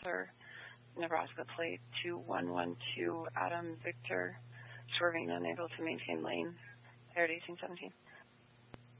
sir. Nebraska plate 2112, Adam Victor, swerving unable to maintain lane. Air 1817.